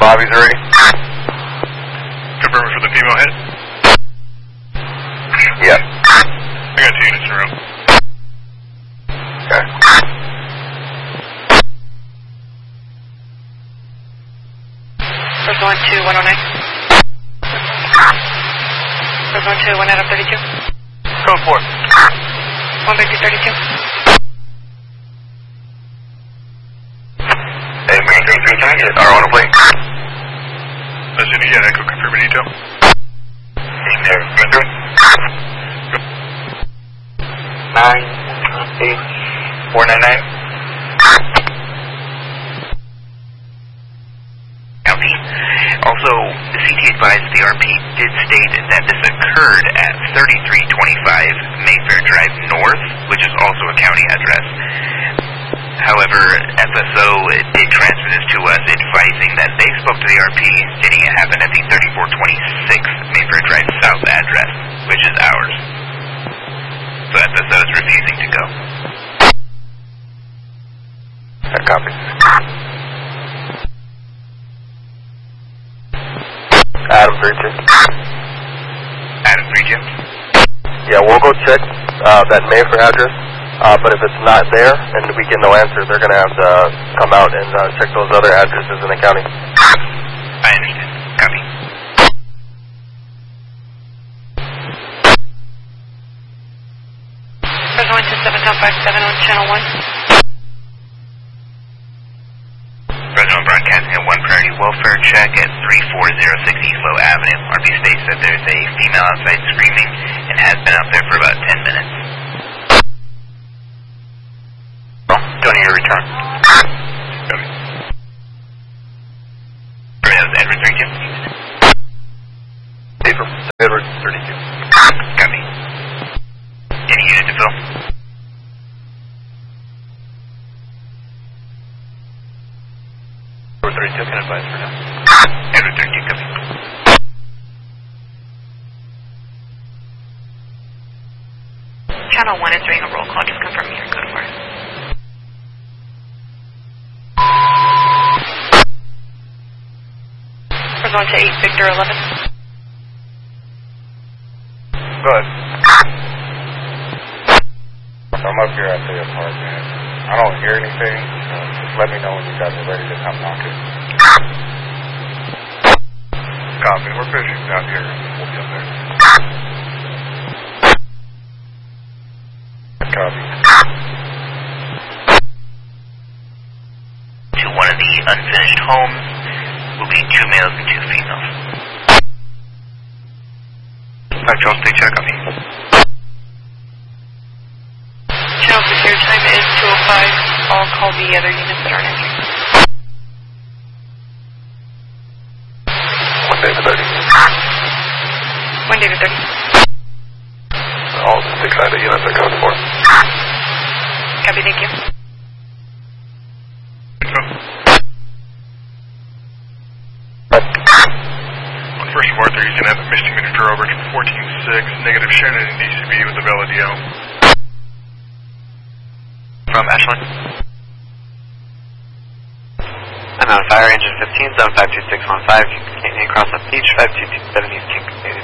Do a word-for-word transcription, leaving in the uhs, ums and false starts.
Bobby's ready. Confirm for the female hit? Yep. I got two units in a row. Okay. First one to one oh nine. First one to one out of thirty-two. Code four. one fifty thirty-two. Hey, man, two three times. Are on the plate. Listen, yeah, Echo, confirm an detail. Hey, there. Good. Nine, eight, four nine nine. County. Also, the C T advised the R P did state that this occurred at thirty-three twenty-five Mayfair Drive North, which is also a county address. However, F S O did transfer this to us, advising that they spoke to the R P, stating it happened at the thirty-four twenty-six Mayfair Drive South address, which is ours. So F S O is refusing to go. That copy. Adam three two. Adam three two. Yeah, we'll go check uh, that Mayfair address, uh, but if it's not there and we get no answer, they're going to have to uh, come out and uh, check those other addresses in the county. I understand. Copy. First one to seven five seven on channel one. President broadcasting a one priority welfare check at three four zero six East Low Avenue. R P states that there's a female outside screaming and has been out there for about ten minutes. Oh, don't need a return. Copy. Sorry, that was Edward thirty-two. Paper. Edward thirty-two. Copy. Any unit to fill? Edward thirty-two can advise for now. Edward thirty-two, copy. Channel one is doing a roll call. Just confirm your code for us. First one to eight Victor eleven. Go ahead. I'm up here at the apartment. I don't hear anything, so just let me know when you guys are ready to come knock it. Copy. We're fishing down here. We'll be up there. Copy. To one of the unfinished homes will be two males and two females. Metro State check on me. Channel secure time is two oh five. I'll call the other units that aren't entering. One day to thirty. One day to thirty. All the six side units are code four. Copy, thank you. On first of Arthur, he's going to have a misdemeanor for over fourteen six, negative Shannon and D C B with a valid D L. From Ashland. I'm out of fire, engine fifteen, seven five two six one five, Canadian Cross up beach, five two two seven East King.